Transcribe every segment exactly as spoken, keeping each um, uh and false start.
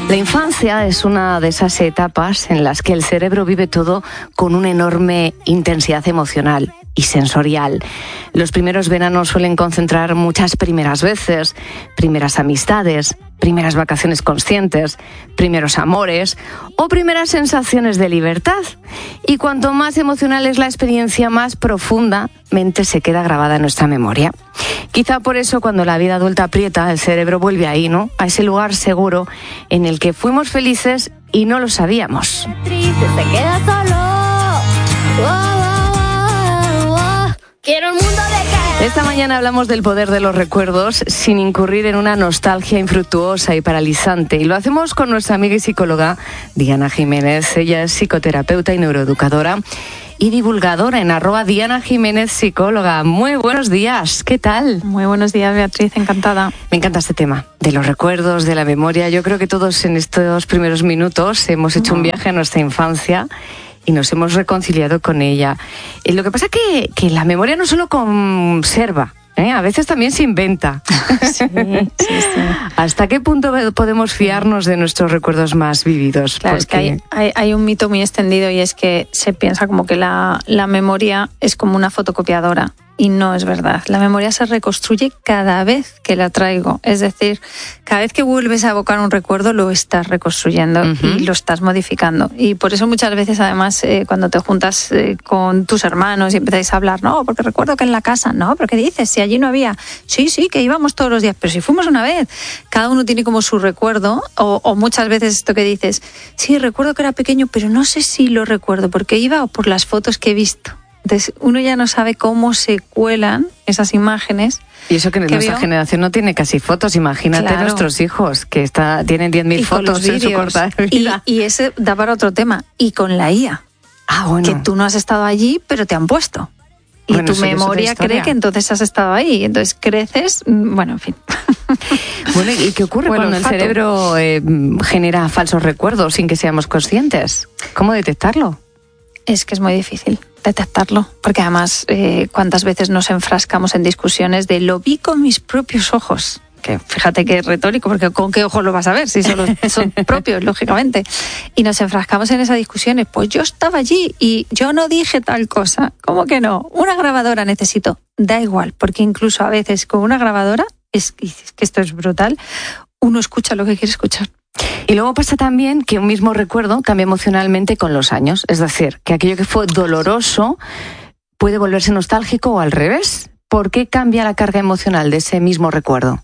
La infancia es una de esas etapas en las que el cerebro vive todo con una enorme intensidad emocional y sensorial. Los primeros veranos suelen concentrar muchas primeras veces, primeras amistades, primeras vacaciones conscientes, primeros amores o primeras sensaciones de libertad. Y cuanto más emocional es la experiencia, más profundamente se queda grabada en nuestra memoria. Quizá por eso cuando la vida adulta aprieta, el cerebro vuelve ahí, ¿no? A ese lugar seguro en el que fuimos felices y no lo sabíamos. Triste, se queda solo. Oh, oh, oh, oh. Quiero un mundo de que... Esta mañana hablamos del poder de los recuerdos sin incurrir en una nostalgia infructuosa y paralizante. Y lo hacemos con nuestra amiga y psicóloga Diana Jiménez. Ella es psicoterapeuta y neuroeducadora y divulgadora en arroba Diana Jiménez Psicóloga. Muy buenos días, ¿qué tal? Muy buenos días, Beatriz, encantada. Me encanta este tema, de los recuerdos, de la memoria. Yo creo que todos en estos primeros minutos hemos hecho un viaje a nuestra infancia y nos hemos reconciliado con ella. Y lo que pasa es que, que la memoria no solo conserva, ¿eh? A veces también se inventa. Sí, sí, sí. ¿Hasta qué punto podemos fiarnos de nuestros recuerdos más vividos? Claro, Porque... es que hay, hay, hay un mito muy extendido y es que se piensa como que la, la memoria es como una fotocopiadora. Y no es verdad. La memoria se reconstruye cada vez que la traigo. Es decir, cada vez que vuelves a evocar un recuerdo, lo estás reconstruyendo uh-huh. y lo estás modificando. Y por eso muchas veces, además, eh, cuando te juntas eh, con tus hermanos y empezáis a hablar, no, porque recuerdo que en la casa, no, pero ¿qué dices? Si allí no había, sí, sí, que íbamos todos los días, pero si fuimos una vez. Cada uno tiene como su recuerdo, o, o muchas veces esto que dices, sí, recuerdo que era pequeño, pero no sé si lo recuerdo, porque iba o por las fotos que he visto. Entonces, uno ya no sabe cómo se cuelan esas imágenes. Y eso que, que nuestra veo. generación no tiene casi fotos. Imagínate claro. nuestros hijos, que está, tienen diez mil fotos en su corta vida. Y, y ese da para otro tema. Y con la I A. Ah, bueno. Que tú no has estado allí, pero te han puesto. Y bueno, tu memoria cree que entonces has estado ahí. Y entonces creces, bueno, en fin. Bueno, ¿y qué ocurre bueno, cuando el fato. cerebro eh, genera falsos recuerdos sin que seamos conscientes? ¿Cómo detectarlo? Es que es muy difícil detectarlo, porque además eh, cuántas veces nos enfrascamos en discusiones de lo vi con mis propios ojos, que fíjate que es retórico, porque con qué ojos lo vas a ver, si solo son propios, lógicamente, y nos enfrascamos en esas discusiones, pues yo estaba allí y yo no dije tal cosa, ¿cómo que no? Una grabadora necesito, da igual, porque incluso a veces con una grabadora, es que esto es brutal, uno escucha lo que quiere escuchar. Y luego pasa también que un mismo recuerdo cambia emocionalmente con los años. Es decir, que aquello que fue doloroso puede volverse nostálgico o al revés. ¿Por qué cambia la carga emocional de ese mismo recuerdo?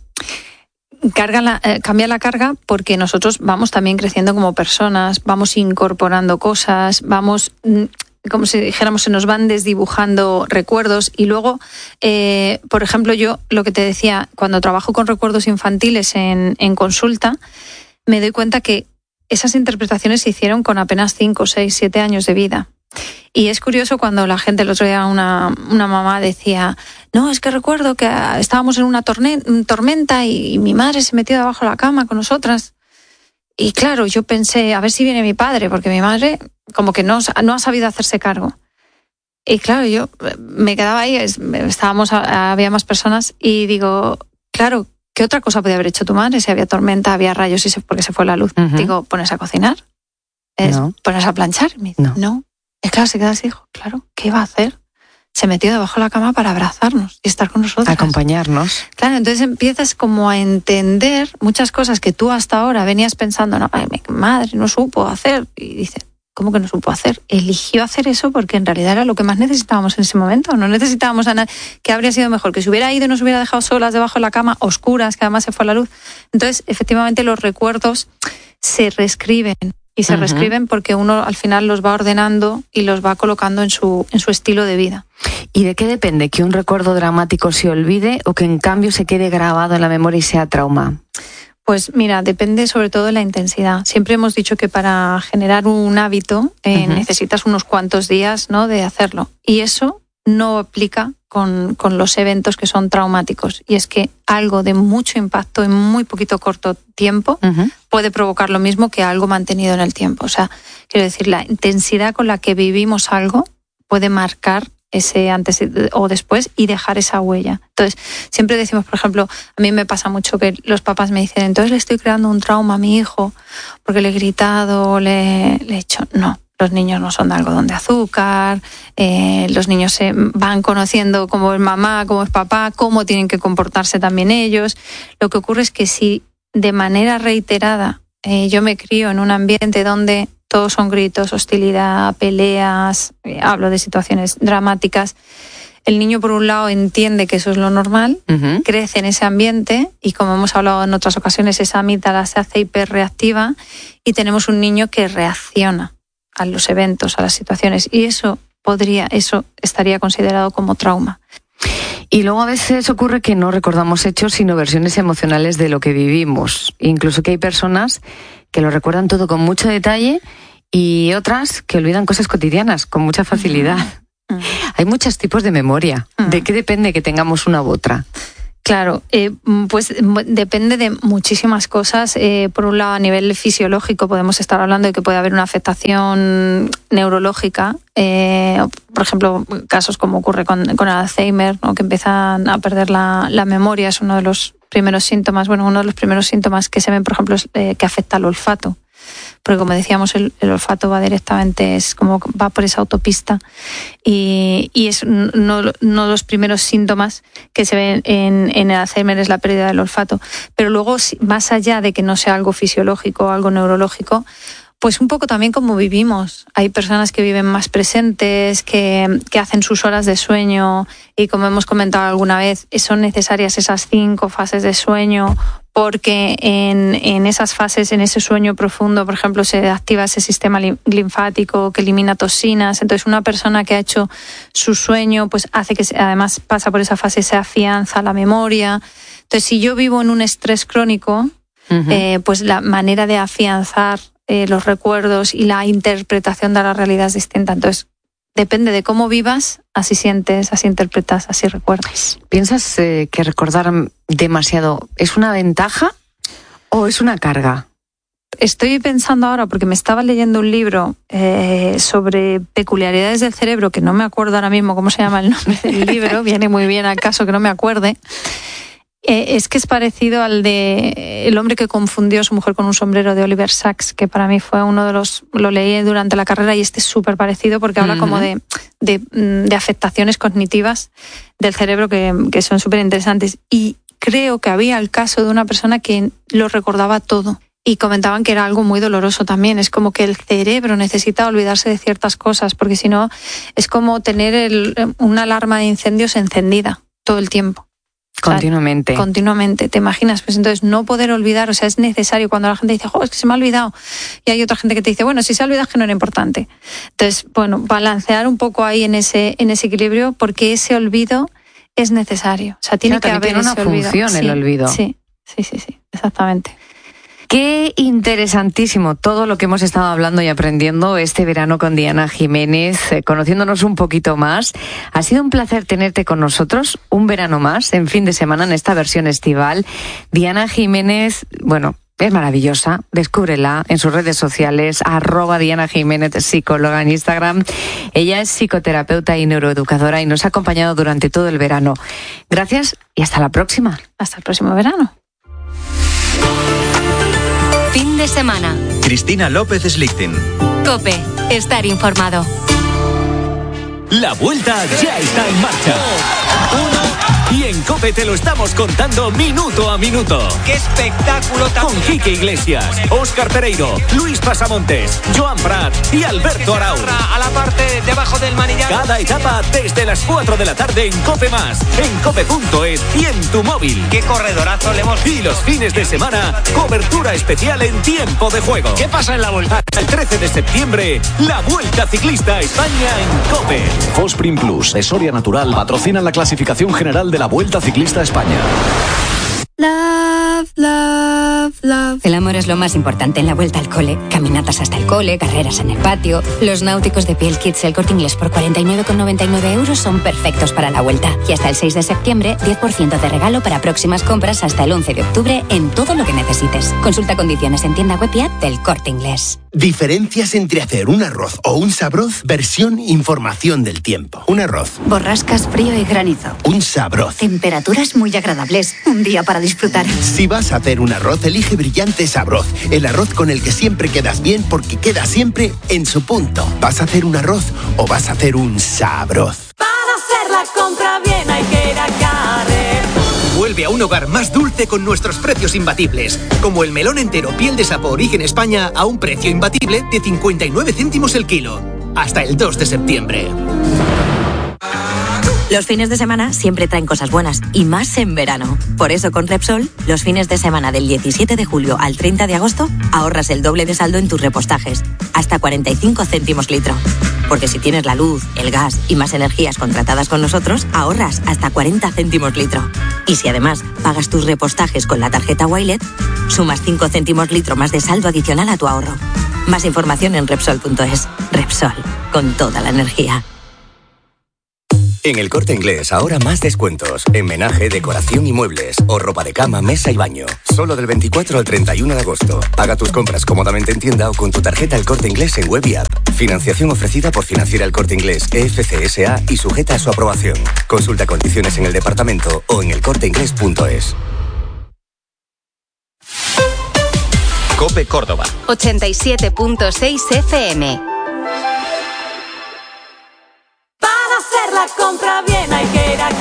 Carga la, eh, cambia la carga porque nosotros vamos también creciendo como personas, vamos incorporando cosas, vamos... como si dijéramos, se nos van desdibujando recuerdos y luego, eh, por ejemplo, yo lo que te decía, cuando trabajo con recuerdos infantiles en, en consulta, me doy cuenta que esas interpretaciones se hicieron con apenas cinco, seis, siete años de vida. Y es curioso cuando la gente, el otro día una, una mamá decía, no, es que recuerdo que estábamos en una torne- tormenta y, y mi madre se metió debajo de la cama con nosotras. Y claro, yo pensé, a ver si viene mi padre, porque mi madre como que no, no ha sabido hacerse cargo. Y claro, yo me quedaba ahí, estábamos, había más personas y digo, claro, ¿qué otra cosa podía haber hecho tu madre si había tormenta, había rayos y se, porque se fue la luz? Uh-huh. Digo, ¿pones a cocinar? ¿Es, no. ¿Pones a planchar? No. no. Y claro, se queda así, dijo, claro, ¿qué iba a hacer? Se metió debajo de la cama para abrazarnos y estar con nosotros. Acompañarnos. Claro, entonces empiezas como a entender muchas cosas que tú hasta ahora venías pensando, no, ay, mi madre no supo hacer. Y dices, ¿cómo que no supo hacer? Eligió hacer eso porque en realidad era lo que más necesitábamos en ese momento. No necesitábamos a nadie. ¿Qué habría sido mejor? Que se hubiera ido y nos hubiera dejado solas debajo de la cama, oscuras, que además se fue la luz. Entonces, efectivamente, los recuerdos se reescriben. Y se uh-huh. reescriben porque uno al final los va ordenando y los va colocando en su, en su estilo de vida. ¿Y de qué depende que un recuerdo dramático se olvide o que en cambio se quede grabado en la memoria y sea trauma? Pues mira, depende sobre todo de la intensidad. Siempre hemos dicho que para generar un hábito eh, uh-huh. necesitas unos cuantos días, ¿no?, de hacerlo. Y eso no aplica con, con los eventos que son traumáticos. Y es que algo de mucho impacto en muy poquito corto tiempo uh-huh. puede provocar lo mismo que algo mantenido en el tiempo. O sea, quiero decir, la intensidad con la que vivimos algo puede marcar ese antes o después y dejar esa huella. Entonces, siempre decimos, por ejemplo, a mí me pasa mucho que los papás me dicen, entonces le estoy creando un trauma a mi hijo porque le he gritado, le, le he hecho... No, los niños no son de algodón de azúcar, eh, los niños se van conociendo cómo es mamá, cómo es papá, cómo tienen que comportarse también ellos. Lo que ocurre es que si de manera reiterada eh, yo me crío en un ambiente donde todos son gritos, hostilidad, peleas, eh, hablo de situaciones dramáticas, el niño por un lado entiende que eso es lo normal, uh-huh. crece en ese ambiente y, como hemos hablado en otras ocasiones, esa amígdala se hace hiperreactiva y tenemos un niño que reacciona a los eventos, a las situaciones, y eso podría, eso estaría considerado como trauma. Y luego a veces ocurre que no recordamos hechos, sino versiones emocionales de lo que vivimos. Incluso que hay personas que lo recuerdan todo con mucho detalle y otras que olvidan cosas cotidianas con mucha facilidad. Mm. Hay muchos tipos de memoria. Mm. ¿De qué depende que tengamos una u otra? Claro, eh, pues depende de muchísimas cosas. Eh, por un lado, a nivel fisiológico podemos estar hablando de que puede haber una afectación neurológica. Eh, por ejemplo, casos como ocurre con, con el Alzheimer, ¿no? Que empiezan a perder la, la memoria, es uno de los primeros síntomas. Bueno, uno de los primeros síntomas que se ven, por ejemplo, es eh, que afecta al olfato. Porque, como decíamos, el, el olfato va directamente, es como va por esa autopista y, y es uno no, no de los primeros síntomas que se ven en, en el Alzheimer es la pérdida del olfato. Pero luego, más allá de que no sea algo fisiológico o algo neurológico, pues un poco también como vivimos. Hay personas que viven más presentes, que, que hacen sus horas de sueño y, como hemos comentado alguna vez, son necesarias esas cinco fases de sueño porque en, en esas fases, en ese sueño profundo, por ejemplo, se activa ese sistema linfático que elimina toxinas. Entonces, una persona que ha hecho su sueño, pues hace que, además pasa por esa fase, se afianza la memoria. Entonces, si yo vivo en un estrés crónico, uh-huh. eh, pues la manera de afianzar eh, los recuerdos y la interpretación de la realidad es distinta. Entonces, depende de cómo vivas, así sientes, así interpretas, así recuerdas. ¿Piensas eh, que recordar demasiado es una ventaja o es una carga? Estoy pensando ahora, porque me estaba leyendo un libro eh, sobre peculiaridades del cerebro, que no me acuerdo ahora mismo cómo se llama el nombre del libro, viene muy bien al caso que no me acuerde. Eh, es que es parecido al de El hombre que confundió a su mujer con un sombrero, de Oliver Sacks, que para mí fue uno de los... Lo leí durante la carrera y este es súper parecido porque habla uh-huh. como de, de, de afectaciones cognitivas del cerebro que, que son súper interesantes. Y creo que había el caso de una persona que lo recordaba todo. Y comentaban que era algo muy doloroso también. Es como que el cerebro necesita olvidarse de ciertas cosas, porque si no es como tener el, una alarma de incendios encendida todo el tiempo. Continuamente. O sea, continuamente, ¿te imaginas? Pues entonces no poder olvidar, o sea, es necesario cuando la gente dice, jo, es que se me ha olvidado. Y hay otra gente que te dice, bueno, si se ha olvidado es que no era importante. Entonces, bueno, balancear un poco ahí en ese, en ese equilibrio, porque ese olvido es necesario. O sea, tiene o sea, que haber tiene una ese función olvido. el sí, olvido. Sí, sí, sí, sí, exactamente. Qué interesantísimo todo lo que hemos estado hablando y aprendiendo este verano con Diana Jiménez, eh, conociéndonos un poquito más. Ha sido un placer tenerte con nosotros un verano más, en fin de semana, en esta versión estival. Diana Jiménez, bueno, es maravillosa, descúbrela en sus redes sociales, arroba Diana Jiménez, psicóloga en Instagram. Ella es psicoterapeuta y neuroeducadora y nos ha acompañado durante todo el verano. Gracias y hasta la próxima. Hasta el próximo verano. Fin de semana. Cristina López Slichting. COPE. Estar informado. La vuelta ya está en marcha. Uno. Y en COPE te lo estamos contando minuto a minuto. ¡Qué espectáculo tan! Con Quique Iglesias, Óscar Pereiro, Luis Pasamontes, Joan Prat y Alberto Arau. A la parte debajo del manillar. Cada etapa desde las cuatro de la tarde en COPE Más, en cope punto es y en tu móvil. ¡Qué corredorazo le hemos! Y los fines de semana, cobertura especial en tiempo de juego. ¿Qué pasa en la vuelta? Hasta el trece de septiembre, la Vuelta Ciclista a España en COPE. Fosprin Plus, de Soria Natural, patrocinan la clasificación general de la Vuelta Ciclista a España. Love, love. El amor es lo más importante en la vuelta al cole. Caminatas hasta el cole, carreras en el patio. Los náuticos de Piel Kids El Corte Inglés por cuarenta y nueve con noventa y nueve euros son perfectos para la vuelta. Y hasta el seis de septiembre, diez por ciento de regalo para próximas compras hasta el once de octubre en todo lo que necesites. Consulta condiciones en tienda web y app del Corte Inglés. Diferencias entre hacer un arroz o un sabroz, versión información del tiempo. Un arroz. Borrascas, frío y granizo. Un sabroz. Temperaturas muy agradables. Un día para disfrutar. Si vas a hacer un arroz, elige Brillante Sabroz. El arroz con el que siempre quedas bien porque queda siempre en su punto. ¿Vas a hacer un arroz o vas a hacer un sabroz? Para hacer la compra bien hay que ir a Carrefour. Vuelve a un hogar más dulce con nuestros precios imbatibles. Como el melón entero piel de sapo origen España a un precio imbatible de cincuenta y nueve céntimos el kilo. Hasta el dos de septiembre. Los fines de semana siempre traen cosas buenas, y más en verano. Por eso con Repsol, los fines de semana del diecisiete de julio al treinta de agosto, ahorras el doble de saldo en tus repostajes, hasta cuarenta y cinco céntimos litro. Porque si tienes la luz, el gas y más energías contratadas con nosotros, ahorras hasta cuarenta céntimos litro. Y si además pagas tus repostajes con la tarjeta Wilet, sumas cinco céntimos litro más de saldo adicional a tu ahorro. Más información en Repsol punto es. Repsol, con toda la energía. En El Corte Inglés, ahora más descuentos. En menaje, decoración y muebles. O ropa de cama, mesa y baño. Solo del veinticuatro al treinta y uno de agosto. Paga tus compras cómodamente en tienda o con tu tarjeta El Corte Inglés en web y app. Financiación ofrecida por Financiera El Corte Inglés, E F C S A y sujeta a su aprobación. Consulta condiciones en el departamento o en el corte inglés punto es. COPE Córdoba. ochenta y siete punto seis F M. La compra bien hay que ir a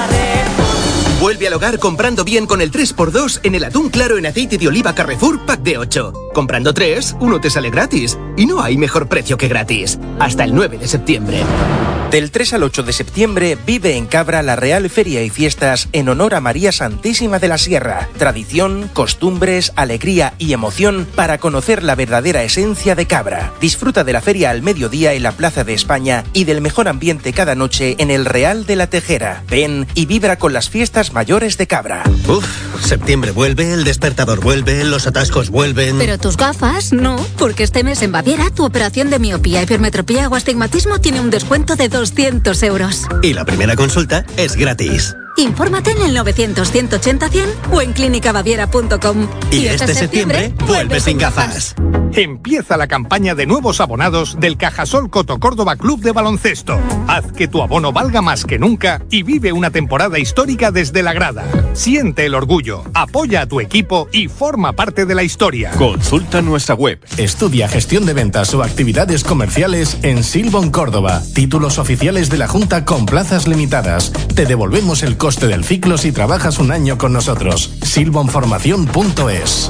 Carrefour. Vuelve al hogar comprando bien con el tres por dos en el atún claro en aceite de oliva Carrefour Pack de ocho. Comprando tres, uno te sale gratis. Y no hay mejor precio que gratis. Hasta el nueve de septiembre. Del tres al ocho de septiembre vive en Cabra la Real Feria y Fiestas en honor a María Santísima de la Sierra. Tradición, costumbres, alegría y emoción para conocer la verdadera esencia de Cabra. Disfruta de la feria al mediodía en la Plaza de España y del mejor ambiente cada noche en el Real de la Tejera. Ven y vibra con las fiestas mayores de Cabra. Uf, septiembre vuelve, el despertador vuelve, los atascos vuelven... Pero tus gafas no, porque este mes en Baviera tu operación de miopía, hipermetropía o astigmatismo tiene un descuento de doscientos euros. Y la primera consulta es gratis. Infórmate en el novecientos, ciento ochenta, cien o en clínica baviera punto com. Y, y este, este septiembre, septiembre vuelve sin gafas. Empieza la campaña de nuevos abonados del Cajasol Coto Córdoba Club de Baloncesto. Haz que tu abono valga más que nunca y vive una temporada histórica desde la grada. Siente el orgullo, apoya a tu equipo y forma parte de la historia. Consulta nuestra web, estudia gestión de ventas o actividades comerciales en Silbon Córdoba. Títulos oficiales de la Junta con plazas limitadas. Te devolvemos el coste del ciclo si trabajas un año con nosotros. silbon formación punto es.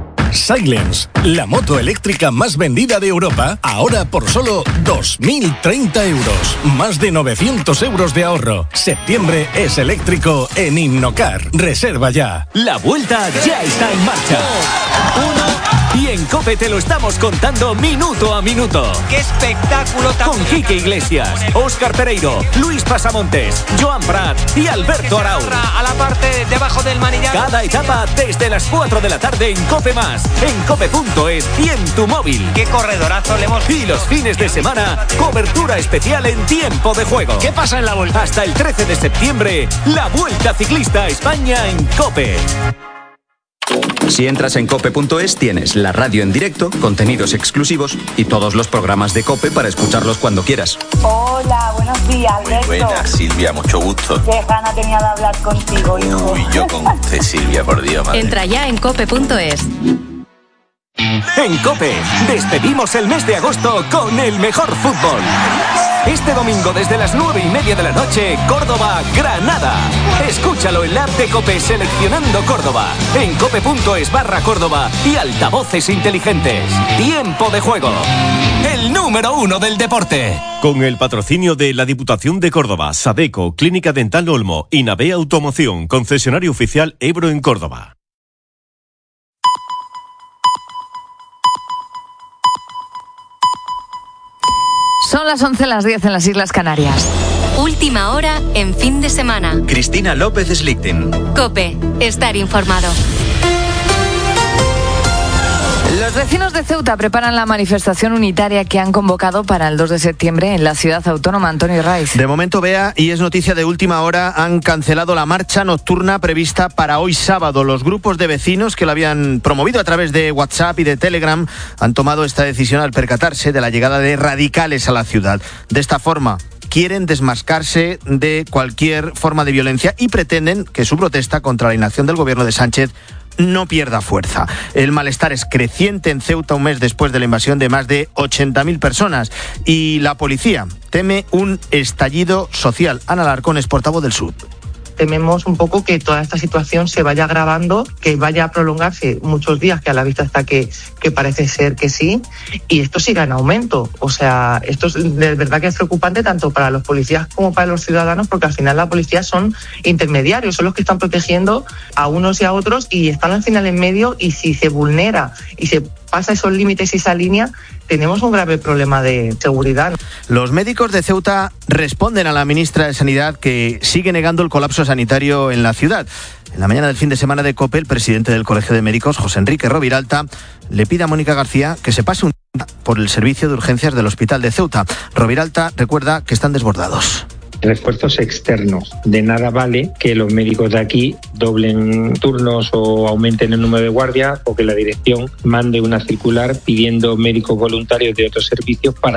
Silence, la moto eléctrica más vendida de Europa, ahora por solo dos mil treinta euros. Más de novecientos euros de ahorro. Septiembre es eléctrico en Innocar. Reserva ya. La vuelta ya está en marcha. Uno. Y en COPE te lo estamos contando minuto a minuto. ¡Qué espectáculo tan Con Quique Iglesias, Óscar Pereiro, Luis Pasamontes, Joan Prat y Alberto Arau. A la parte debajo del manillar. Cada etapa desde las cuatro de la tarde en COPE Más, en cope punto es y en tu móvil. ¡Qué corredorazo le hemos visto! Y los fines de semana, cobertura especial en tiempo de juego. ¿Qué pasa en la vuelta? Hasta el trece de septiembre, la Vuelta Ciclista a España en COPE. Si entras en cope punto es tienes la radio en directo, contenidos exclusivos y todos los programas de COPE para escucharlos cuando quieras. Hola, buenos días, Alberto. Muy buenas, Silvia, mucho gusto. Qué gana tenía de hablar contigo, hijo. Uy, yo con usted, Silvia, por Dios, madre. Entra ya en cope punto es. En COPE, despedimos el mes de agosto con el mejor fútbol. Este domingo desde las nueve y media de la noche, Córdoba-Granada. Escúchalo en la app de COPE seleccionando Córdoba, en cope punto es barra Córdoba y altavoces inteligentes. Tiempo de juego. El número uno del deporte. Con el patrocinio de la Diputación de Córdoba, Sadeco, Clínica Dental Olmo y Nave Automoción, concesionario oficial Ebro en Córdoba. Son las once, las diez en las Islas Canarias. Última hora en fin de semana. Cristina López Slichting. COPE, estar informado. Los vecinos de Ceuta preparan la manifestación unitaria que han convocado para el dos de septiembre en la ciudad autónoma. Antonio Raiz. De momento, Bea, y es noticia de última hora, han cancelado la marcha nocturna prevista para hoy sábado. Los grupos de vecinos que la habían promovido a través de WhatsApp y de Telegram han tomado esta decisión al percatarse de la llegada de radicales a la ciudad. De esta forma, quieren desmascararse de cualquier forma de violencia y pretenden que su protesta contra la inacción del gobierno de Sánchez no pierda fuerza. El malestar es creciente en Ceuta un mes después de la invasión de más de ochenta mil personas y la policía teme un estallido social. Ana Alarcón es portavoz del S U D. Tememos un poco que toda esta situación se vaya agravando, que vaya a prolongarse muchos días, que a la vista está que, que parece ser que sí, y esto siga en aumento. O sea, esto es de verdad que es preocupante tanto para los policías como para los ciudadanos, porque al final la policía son intermediarios, son los que están protegiendo a unos y a otros y están al final en medio, y si se vulnera y se pasa esos límites y esa línea, tenemos un grave problema de seguridad. Los médicos de Ceuta responden a la ministra de Sanidad, que sigue negando el colapso sanitario en la ciudad. En la mañana del fin de semana de COPE, el presidente del Colegio de Médicos, José Enrique Roviralta, le pide a Mónica García que se pase un día por el servicio de urgencias del Hospital de Ceuta. Roviralta recuerda que están desbordados. Refuerzos externos. De nada vale que los médicos de aquí doblen turnos o aumenten el número de guardias, o que la dirección mande una circular pidiendo médicos voluntarios de otros servicios para